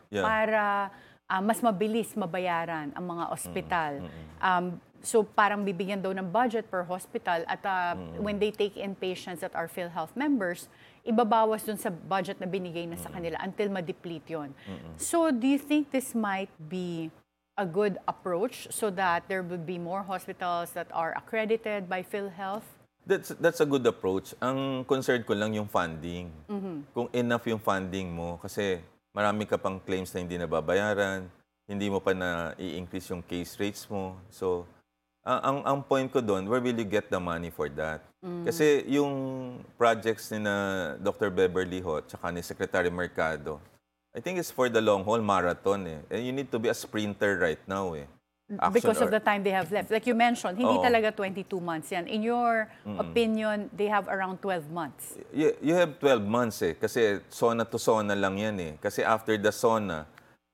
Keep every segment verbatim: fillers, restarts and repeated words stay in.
Yeah. para ah, mas mabilis mabayaran ang mga ospital. Mm, mm. Um, so parang bibigyan daw ng budget per hospital at ah, when they take in patients that are PhilHealth members, ibabawas dun sa budget na binigay na sa kanila until ma-deplete yun. So do you think this might be a good approach so that there would be more hospitals that are accredited by PhilHealth? That's that's a good approach. Ang concern ko lang yung funding. Kung enough yung funding mo kasi marami ka pang claims na hindi nababayaran, hindi mo pa na i-increase yung case rates mo. So, ang ang, ang point ko doon, where will you get the money for that? Kasi yung projects ni na Doctor Beverly Ho tsaka ni Secretary Mercado, I think it's for the long haul marathon eh. And you need to be a sprinter right now eh. Action Because of or- the time they have left. Like you mentioned, hindi Oo. talaga twenty-two months yan. In your opinion, they have around twelve months. You, you have twelve months eh. Kasi SONA to SONA lang yan eh. Kasi after the SONA,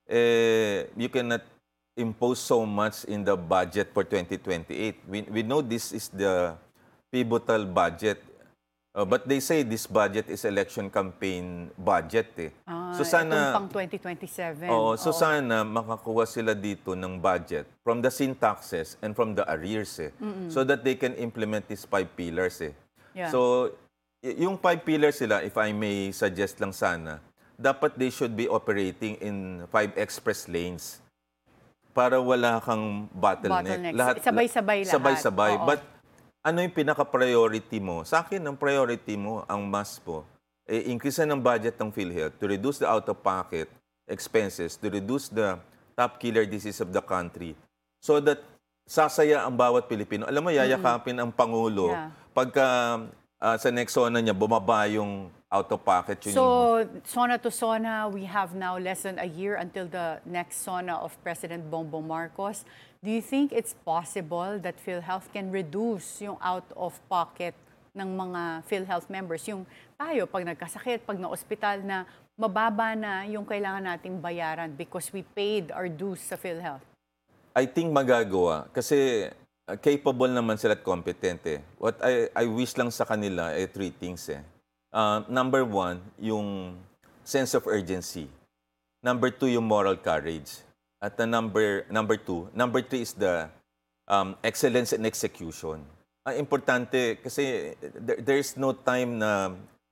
eh, you cannot impose so much in the budget for twenty twenty-eight. We, we know this is the pivotal budget. Uh, but they say this budget is election campaign budget eh. Ah, so itong sana... pang twenty twenty-seven. Oo, so Oo. sana makakuha sila dito ng budget from the sin taxes and from the arrears eh. So that they can implement these five pillars eh. Yeah. So, y- yung five pillars sila, if I may suggest lang sana, dapat they should be operating in five express lanes para wala kang bottleneck. Bottlenecks. Sabay-sabay lahat. Sabay-sabay. Oo. But ano yung pinaka-priority mo? Sa akin, ang priority mo, ang must po, eh, increase ng budget ng PhilHealth to reduce the out-of-pocket expenses, to reduce the top killer disease of the country, so that sasaya ang bawat Pilipino. Alam mo, yayakapin ang Pangulo Yeah. pagka ah, sa next SONA niya, bumaba yung out-of-pocket. Yun yung- So, SONA to SONA, we have now less than a year until the next SONA of President Bongbong Marcos. Do you think it's possible that PhilHealth can reduce yung out-of-pocket ng mga PhilHealth members? Yung tayo, pag nagkasakit, pag na-ospital na, mababa na yung kailangan nating bayaran because we paid our dues sa PhilHealth. I think magagawa kasi uh, capable naman sila at competent eh. What I, I wish lang sa kanila ay three things eh. Uh, number one, yung sense of urgency. Number two, yung moral courage. At the number number two, number three is the um, excellence in execution. Ang importante kasi there, there's no time na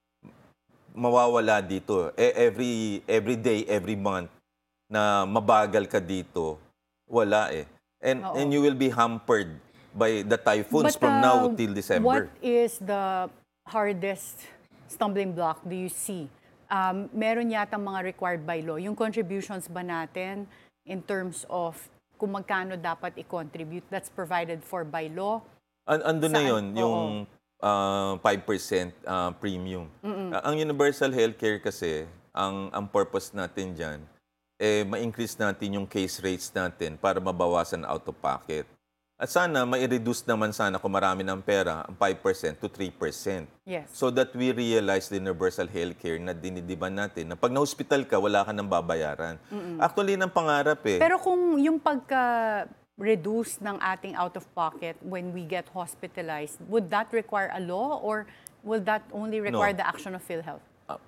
mawawala dito. E- every every day, every month na mabagal ka dito, wala eh. And Oo. and you will be hampered by the typhoons But, from uh, now till December. What is the hardest stumbling block do you see? Um, meron yata mga required by law. Yung contributions ba natin in terms of kung magkano dapat i-contribute, that's provided for by law? An andun na Saan? yun, yung Oo. uh, five percent uh, premium. Uh, ang universal healthcare kasi, ang, ang purpose natin dyan, eh, ma-increase natin yung case rates natin para mabawasan out of pocket. At sana, ma-reduce naman sana kung marami ng pera, ang five percent to three percent. Yes. So that we realize the universal healthcare na dinidiban natin, na pag na-hospital ka, wala ka nang babayaran. Actually, ng pangarap eh. Pero kung yung pagka-reduce ng ating out-of-pocket when we get hospitalized, would that require a law or will that only require No. the action of PhilHealth?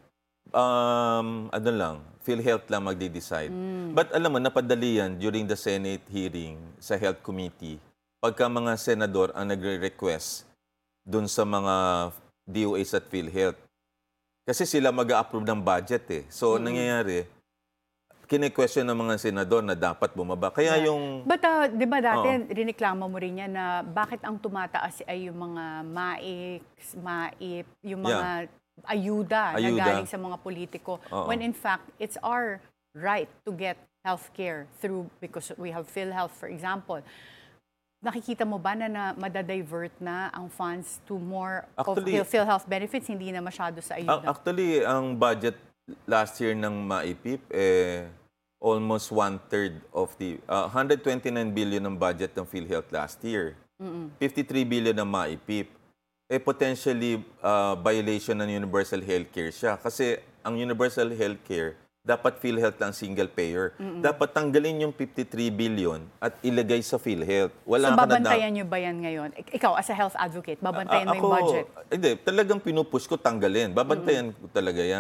Um, ano lang, PhilHealth lang magde-decide. But alam mo, napadali yan during the Senate hearing sa Health Committee. Pagka mga senador ang nagre-request dun sa mga D O As at PhilHealth. Kasi sila mag-a-approve ng budget eh. So, nangyayari, kine-question ng mga senador na dapat bumaba. Kaya Yeah. yung... But uh, di ba dati, riniklamo mo rin yan na bakit ang tumataas ay yung mga MAIC, MAIP, yung mga ayuda, na Ayuda. galing sa mga politiko. Oo. When in fact, it's our right to get healthcare through, because we have PhilHealth, for example. Nakikita mo ba na, na madadivert na ang funds to more Actually- of PhilHealth benefits, hindi na masyado sa Ang- ayuda? Actually, ang budget last year ng MAIPIP, eh, almost one-third of the... Uh, one hundred twenty-nine billion ang budget ng PhilHealth last year. fifty-three billion ang MAIPIP. Eh, potentially, uh, violation ng universal healthcare siya. Kasi ang universal healthcare, dapat PhilHealth lang single payer. Dapat tanggalin yung fifty-three billion at ilagay sa PhilHealth. Wala So ka na da- babantayan nyo ba yan ngayon? Ik- Ikaw, as a health advocate, babantayan A- mo yung budget? Hindi, talagang pinupush ko tanggalin. Babantayan ko talaga yan.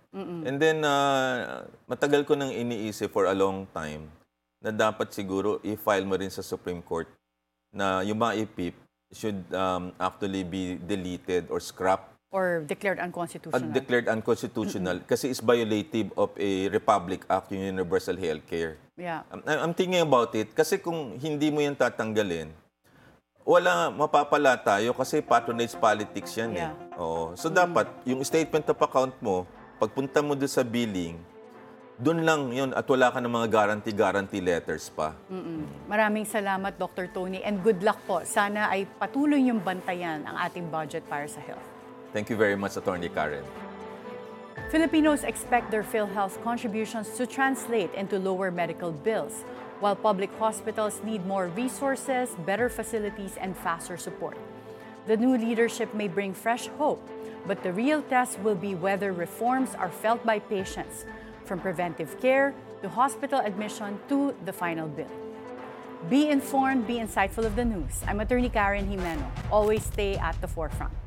And then, uh, matagal ko nang iniisip for a long time na dapat siguro i-file mo rin sa Supreme Court na yung mga I P I P should um, actually be deleted or scrapped Or declared at unconstitutional. declared unconstitutional kasi it's violative of a Republic Act, yung Universal Healthcare. Yeah. I'm, I'm thinking about it kasi kung hindi mo yan tatanggalin, wala, mapapala tayo kasi patronage politics yan eh. Yeah. Oo. So dapat, yung statement of account mo, pagpunta mo doon sa billing, doon lang yun at wala ka ng mga guarantee-guarantee letters pa. Maraming salamat, Doctor Tony, and good luck po. Sana ay patuloy niyong bantayan ang ating budget para sa health. Thank you very much, Attorney Karen. Filipinos expect their PhilHealth contributions to translate into lower medical bills, while public hospitals need more resources, better facilities, and faster support. The new leadership may bring fresh hope, but the real test will be whether reforms are felt by patients, from preventive care to hospital admission to the final bill. Be informed, be insightful of the news. I'm Attorney Karen Jimeno. Always stay at the forefront.